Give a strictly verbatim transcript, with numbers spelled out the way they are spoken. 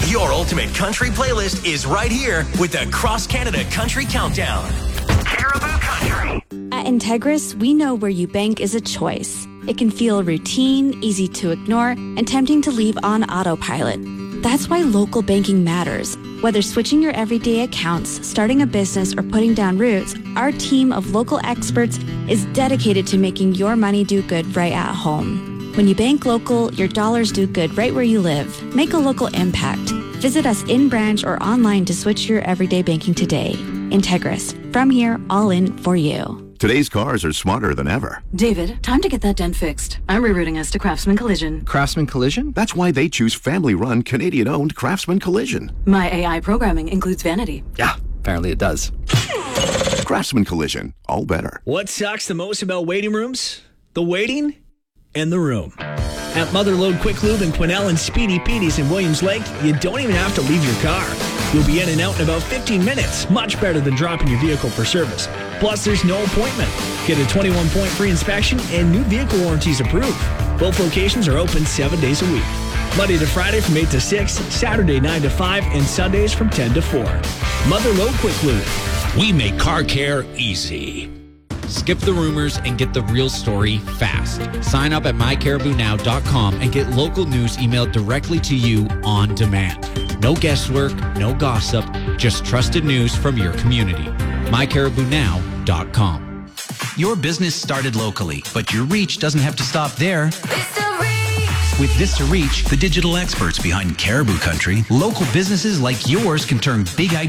Your ultimate country playlist is right here with the Cross Canada Country Countdown. Caribou Country. At Integris, we know where you bank is a choice. It can feel routine, easy to ignore, and tempting to leave on autopilot. That's why local banking matters. Whether switching your everyday accounts, starting a business, or putting down roots, our team of local experts is dedicated to making your money do good right at home. When you bank local, your dollars do good right where you live. Make a local impact. Visit us in branch or online to switch your everyday banking today. Integris. From here, all in for you. Today's cars are smarter than ever. David, time to get that dent fixed. I'm rerouting us to Craftsman Collision. Craftsman Collision? That's why they choose family-run, Canadian-owned Craftsman Collision. My A I programming includes vanity. Yeah, apparently it does. Craftsman Collision. All better. What sucks the most about waiting rooms? The waiting and the room. At Motherlode Quick Lube in Quesnel and Speedy Petey's in Williams Lake, you don't even have to leave your car. You'll be in and out in about fifteen minutes, much better than dropping your vehicle for service. Plus, there's no appointment. Get a twenty-one point free inspection and new vehicle warranties approved. Both locations are open seven days a week. Monday to Friday from eight to six, Saturday nine to five, and Sundays from ten to four. Motherlode Quick Lube. We make car care easy. Skip the rumors and get the real story fast. Sign up at my caribou now dot com and get local news emailed directly to you on demand. No guesswork, no gossip, just trusted news from your community. my caribou now dot com. Your business started locally, but your reach doesn't have to stop there. With Vista Reach, the digital experts behind Caribou Country, local businesses like yours can turn big ideas